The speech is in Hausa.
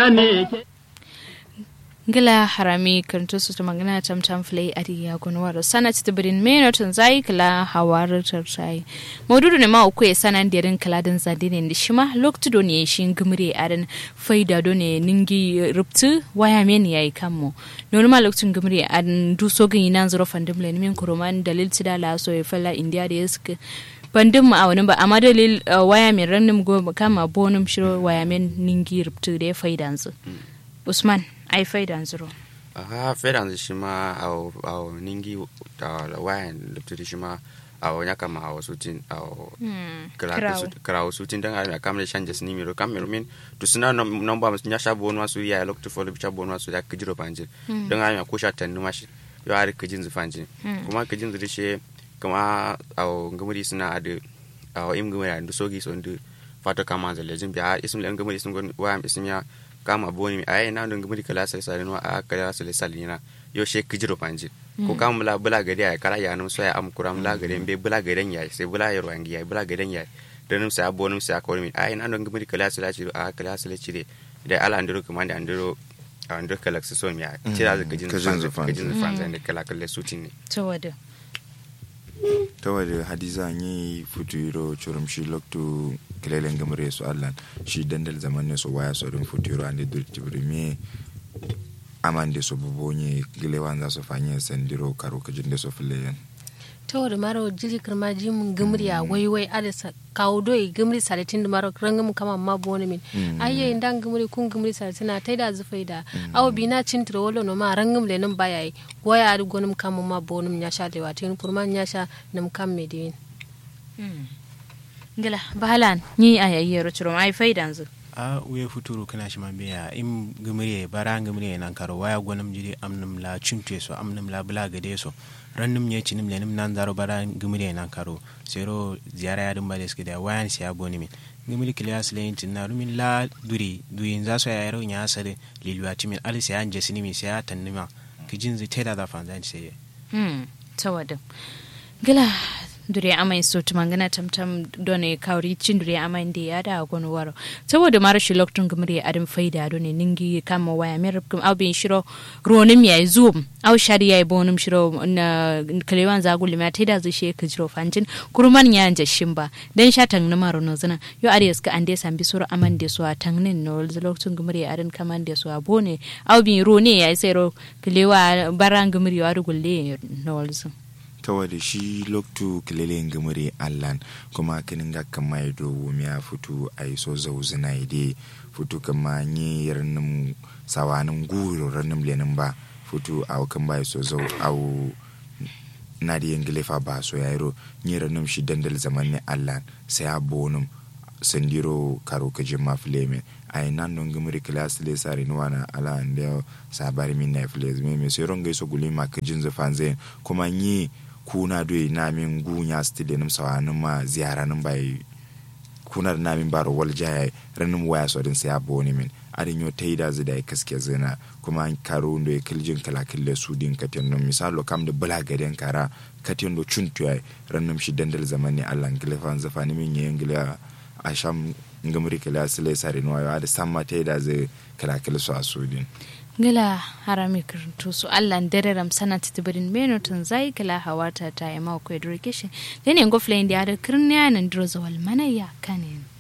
Gila harami kanto su magana tam flay ariya gunwar sana tibrin menotin zai kala hawar tartai modudu ne ma uku ya sanan derin kaladin zadine da shima loktu do ne shin gumre aran faida do ne ningi ruptu waya men yayi kammo normal loktun gumre aran du so gin nan zuro fandim le min kuroman dalil tida la so ya falla india da yaske bandin mu a wani ba amma dalil waya men rannim go kama bonum shiro waya men ningi ruptu da faidan su Usman ai faidan zuro faidan shi ma a ningi da wayan da shi ma a wani kama a wasu tin a karawo su tin dan a kamar shan jas ni miro kamar min to suna number mun ya shabo wani wasu ya look to follow bicha bon wasu da kijiro panje dan a ko sha tan mashi yo har kijin zufanje kuma kijin zuri she kuma a ngamuri suna da a im ngamuri da sogi so ndu fata kama zalejin biya ism lan ngamuri sun gon wayam ism ya kama boni ai na don gumuri kala sai sai no a kala sai salina yo she kijiro panje ko kam bula gade ai kala ya no so ya am kuram la gade be bula gade ya sai bula yaro angi ya bula gade ya donum sai bonum sai ko mi ai na don gumuri kala sai ci a kala sai cire da ala andiro kuma da andiro kala sai so mi ya tira da gajin fanzan da kala kala sutin ne to wade hadiza ni futuro churumshi loktu kelelen gamre so allan shi dandal zaman ne so waya so dum futuro ande durti brimi amande so bobonye gilewanza so fanye sendiro karo kajinde so fileyen to da maro jili karmaji mun gamri a waiwai adasa kawo doyi gamri salatin da maro rangam kama ma bone min ayye indan gamri kun gamri salatina taida zufaida aw bina cintre wolo no ma rangam le nan bayai waya ad gonum kama ma bonum nya sha lewa tin kurman nya sha nam kam medin ngala bahalan ni ayayero churo ai faidan zu a uye futuru kana shi man biya im gamri bara gamri nan karo waya gonum jiri amnum la cintre so amnum la bula gade so rannum nye chinim lenim nan zaro bara gumire nan karo sero ziyara ya dum bales kida wayan siya boni min gumire klias lein tinna rumin la duri za so ya yaro nya sare lilwa timin ali siya anje sinimi siya tannima kijin zai teda da fanzan sai tawada gala dure amai so tumangana tamtam done kauri cin dure amai da ya da gon waro saboda mara shi loktun gumre adam faida done ningi kama waya mer kum abin shiro ronim yayi zoom au shari yayi bonum shiro na kalewan zagul ma teda zu she ka jiro fanjin kurman ya anje shimba dan shatan na maro no zana yo arias ka ande sambi sura amande so atangnin no loktun gumre adan kamande so abone au bin rone yayi sai ro kalewa barang gumre waru gulle no zo tawade shi loktu kilelen gamare allan kuma kinin ga kamar do wumiya futu ai so zauzina ide futu kama ni yarnum sawanin guro ranum lenin ba futu au kan bai so zau au nadi inglefa ba so yairo ni ranum shi dandal zaman ne allan sai abonum sandiro karo kaje mafleme ai nan non gamare class le sare nuwana ala ande sabari min na fles me sai ronga so gulima kajin zafanze kuma ni kuna doyi namin gunya stadium sawanin ma ziyaranin bai kuna da namin baro wal jaya ranin waya so din sai abone min adin yo taida zida kaske zina kuma karo ndo e kiljin kala kille sudin katen no misalo kam da bula gaden kara katen do chuntu ay ranin shi dandal zamani Allah ngilefan zafani min yengila asham ngamri kala sile sare no ya da samma taida zai kala kille so asudin gila harami karantu su Allah dereram sana titibirin menotun zai gila hawata ta yi mako education dene ngofle ndi ada kirnya nan drozo wal manaya kanin